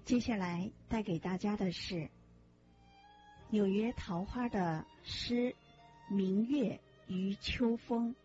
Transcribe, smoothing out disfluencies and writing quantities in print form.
接下来带给大家的是纽约桃花的诗《明月与秋风》。